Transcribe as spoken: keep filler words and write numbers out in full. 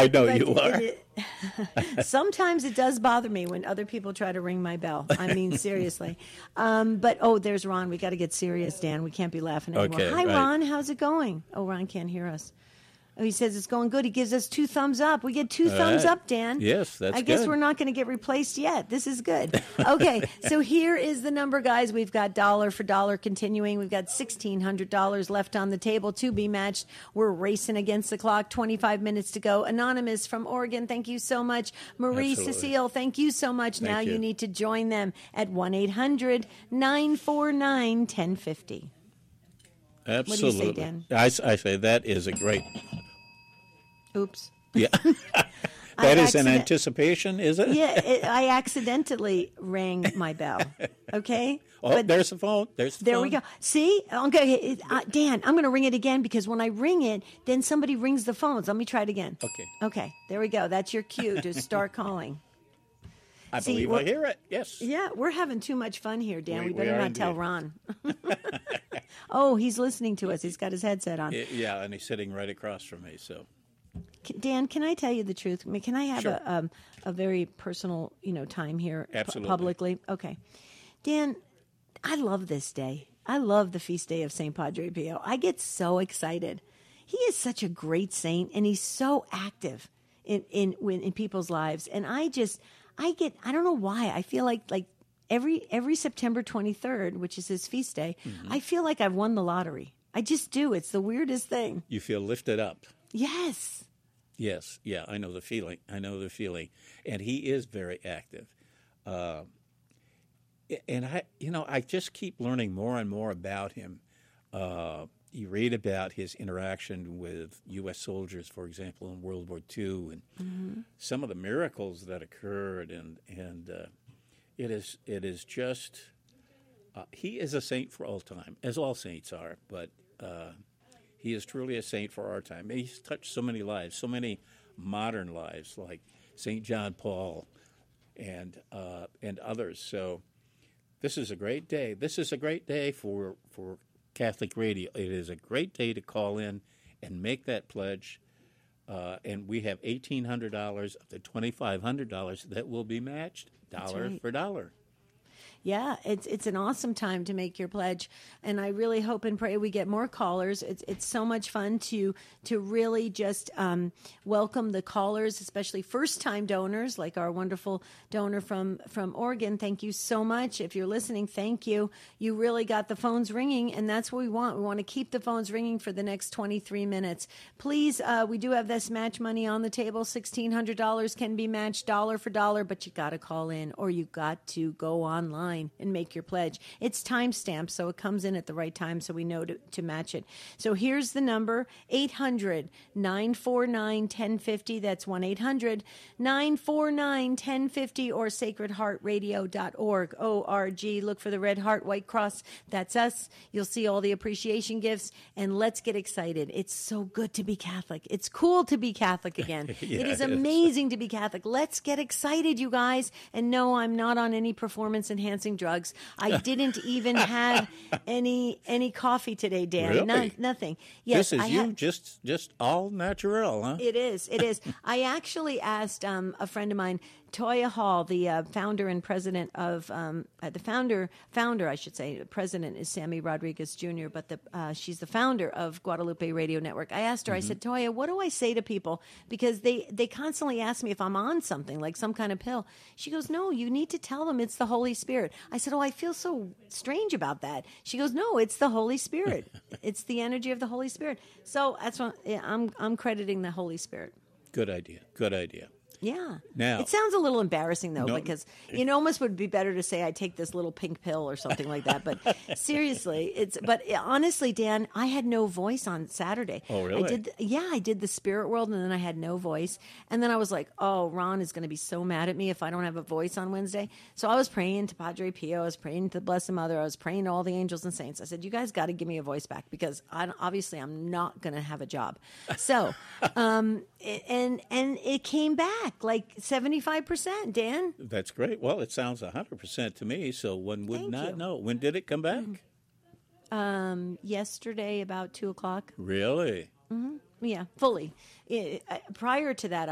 I know But you are. it- it- sometimes it does bother me when other people try to ring my bell. I mean, seriously. Um, but, oh, there's Ron. We got to get serious, Dan. We can't be laughing anymore. Okay, Hi, right. Ron. How's it going? Oh, Ron can't hear us. Oh, he says it's going good. He gives us two thumbs up. We get two All thumbs right. up, Dan. Yes, that's I guess good. we're not going to get replaced yet. This is good. Okay, so here is the number, guys. We've got dollar for dollar continuing. We've got sixteen hundred dollars left on the table to be matched. We're racing against the clock. twenty-five minutes to go. Anonymous from Oregon, thank you so much. Marie Absolutely. Cecile, thank you so much. Thank now you. you. need to join them at one eight hundred nine four nine one zero five zero. Absolutely. Dan? I, s- I say that is a great. Oops. Yeah. I That is an accident- anticipation, is it? Yeah, it, I accidentally rang my bell. Okay? Oh, But there's the phone. There's the there phone. we go. See? Okay, uh, Dan, I'm going to ring it again because when I ring it, then somebody rings the phones. Let me try it again. Okay. Okay, there we go. That's your cue to start calling. I See, believe I we're- hear it. Yes. Yeah, we're having too much fun here, Dan. We, We- we better are not tell indeed. Ron. Oh, he's listening to us. He's got his headset on. Y- Yeah, and he's sitting right across from me. So Can- Dan, can I tell you the truth? I mean, can I have Sure. a um, a very personal, you know, time here pu- Absolutely. publicly? Okay, Dan, I love this day. I love the feast day of Saint Padre Pio. I get so excited. He is such a great saint, and he's so active in in when, in people's lives. And I just, I get, I don't know why. I feel like like every every September twenty-third, which is his feast day, Mm-hmm. I feel like I've won the lottery. I just do. It's the weirdest thing. you feel lifted up. Yes. Yes, yeah, I know the feeling. I know the feeling, and he is very active. Uh, and I, you know, I just keep learning more and more about him. Uh, you read about his interaction with U S soldiers, for example, in World War Two, and some of the miracles that occurred, and and uh, it is it is just uh, he is a saint for all time, as all saints are, but. Uh, He is truly a saint for our time. He's touched so many lives, so many modern lives, like Saint John Paul and uh, and others. So this is a great day. This is a great day for for Catholic Radio. It is a great day to call in and make that pledge. Uh, and we have eighteen hundred dollars of the twenty-five hundred dollars that will be matched dollar right. for dollar. Yeah, it's it's an awesome time to make your pledge, and I really hope and pray we get more callers. It's it's so much fun to to really just um, welcome the callers, especially first time donors like our wonderful donor from from Oregon. Thank you so much. If you're listening, thank you. You really got the phones ringing, and that's what we want. We want to keep the phones ringing for the next twenty-three minutes. Please, uh, we do have this match money on the table. sixteen hundred dollars can be matched dollar for dollar, but you got to call in or you got to go online and make your pledge. It's time stamped, so it comes in at the right time so we know to, to match it. So here's the number, eight hundred nine four nine one zero five zero. That's one eight hundred nine four nine one zero five zero or sacred heart radio dot org, O R G. Look for the red heart, white cross. That's us. You'll see all the appreciation gifts, and let's get excited. It's so good to be Catholic. It's cool to be Catholic again. Yeah, it is it is. amazing to be Catholic. Let's get excited, you guys. And no, I'm not on any performance enhancing drugs. I didn't even have any any coffee today, Dan. Really? None, nothing. Yes, this is I you, ha- just just all natural, huh? It is. It is. I actually asked um, a friend of mine, Toya Hall, the uh, founder and president of um, uh, the founder founder I should say. The president is Sammy Rodriguez Junior, but the uh, she's the founder of Guadalupe Radio Network. I asked her. I said, Toya, what do I say to people because they they constantly ask me if I'm on something like some kind of pill. She goes, no, you need to tell them it's the Holy Spirit. I said, oh, I feel so strange about that. She goes, no, it's the Holy Spirit. It's the energy of the Holy Spirit. So that's what yeah, I'm I'm crediting the Holy Spirit. Good idea. Good idea. Yeah. Now- it sounds a little embarrassing though, No. because it almost would be better to say I take this little pink pill or something like that. But seriously, it's. But honestly, Dan, I had no voice on Saturday. Oh, really? I did. Yeah, I did the spirit world, and then I had no voice. And then I was like, oh, Ron is going to be so mad at me if I don't have a voice on Wednesday. So I was praying to Padre Pio. I was praying to the Blessed Mother. I was praying to all the angels and saints. I said, you guys got to give me a voice back because I obviously I'm not going to have a job. So, um, and and it came back like seventy-five percent, Dan. That's great. Well, it sounds one hundred percent to me, so one would Thank not you. know. When did it come back? Um, yesterday about two o'clock. Really? Yeah, fully. I- I- prior to that,